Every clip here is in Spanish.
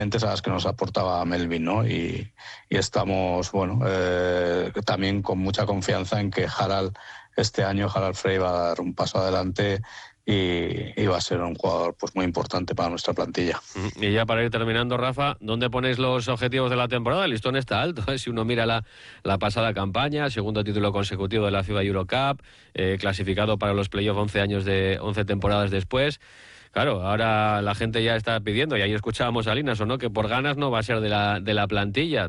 a las que nos aportaba Melvin, ¿no? Y estamos, también con mucha confianza en que Harald Frey va a dar un paso adelante y va a ser un jugador pues muy importante para nuestra plantilla. Y ya para ir terminando, Rafa, ¿dónde ponéis los objetivos de la temporada? El listón está alto, ¿eh? Si uno mira la pasada campaña, segundo título consecutivo de la FIBA Eurocup, clasificado para los playoffs 11 temporadas después. Claro, ahora la gente ya está pidiendo, y ahí escuchábamos a Linas, ¿o no?, que por ganas no va a ser de la plantilla.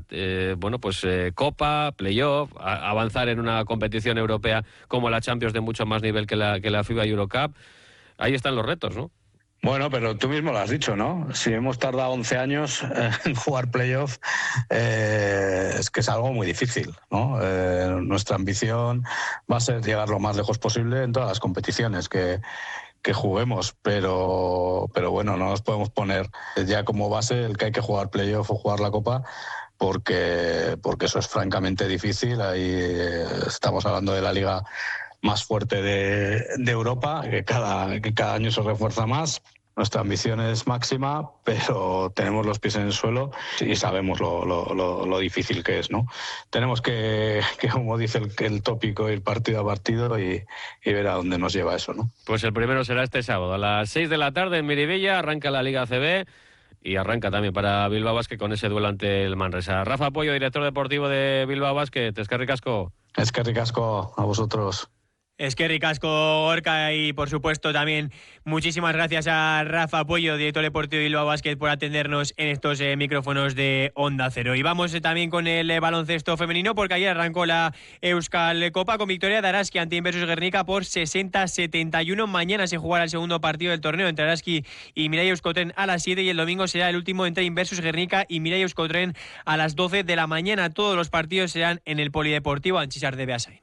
Copa, playoff, avanzar en una competición europea como la Champions de mucho más nivel que la FIBA Eurocup. Ahí están los retos, ¿no? Bueno, pero tú mismo lo has dicho, ¿no? Si hemos tardado 11 años en jugar playoff, es que es algo muy difícil, ¿no? Nuestra ambición va a ser llegar lo más lejos posible en todas las competiciones que juguemos, pero bueno, no nos podemos poner ya como base el que hay que jugar playoff o jugar la Copa, porque eso es francamente difícil. Ahí estamos hablando de la liga más fuerte de Europa, que cada año se refuerza más. Nuestra ambición es máxima, pero tenemos los pies en el suelo y sabemos lo difícil que es, ¿no? Tenemos que como dice el tópico, ir partido a partido y ver a dónde nos lleva eso, ¿no? Pues el primero será este sábado, a las 6 de la tarde en Miribilla, arranca la Liga ACB y arranca también para Bilbao Basket con ese duelo ante el Manresa. Rafa Puello, director deportivo de Bilbao Basket, eskerrik asko. Eskerrik asko a vosotros. Eskerrik asko, Gorka, y por supuesto también muchísimas gracias a Rafa Puello, director deportivo de Bilbao Basket, por atendernos en estos micrófonos de Onda Cero. Y vamos también con el baloncesto femenino, porque ayer arrancó la Euskal Copa con victoria de Araski ante Inversus Guernica por 60-71. Mañana se jugará el segundo partido del torneo entre Araski y Mirai Euskotren a las 7, y el domingo será el último entre Inversus Guernica y Mirai Euskotren a las 12 de la mañana. Todos los partidos serán en el Polideportivo Anchizar de Beasain.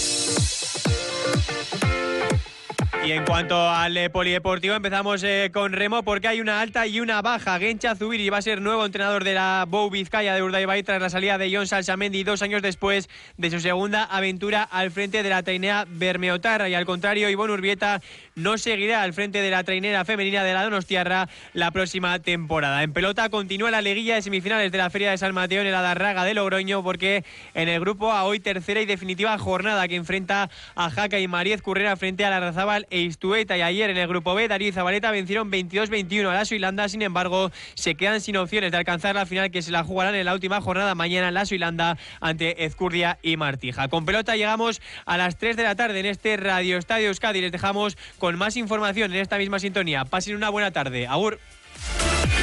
Y en cuanto al polideportivo, empezamos con remo, porque hay una alta y una baja. Gencha Zubiri va a ser nuevo entrenador de la Bou Vizcaya de Urdaibai tras la salida de Jon Salsamendi 2 años después de su segunda aventura al frente de la trainera bermeotarra. Y al contrario, Ivonne Urbieta no seguirá al frente de la trainera femenina de la donostiarra la próxima temporada. En pelota continúa la liguilla de semifinales de la Feria de San Mateo en el Adarraga de Logroño, porque en el grupo A hoy tercera y definitiva jornada que enfrenta a Jaca y Mariez Currera frente a Larrazábal e Istueta. Y ayer en el grupo B, Darío y Zabaleta vencieron 22-21 a Lasso y Landa. Sin embargo, se quedan sin opciones de alcanzar la final, que se la jugarán en la última jornada mañana Lasso y Landa ante Ezcurdia y Martija. Con pelota llegamos a las 3 de la tarde en este Radio Estadio Euskadi. Les dejamos con más información en esta misma sintonía. Pasen una buena tarde. Agur.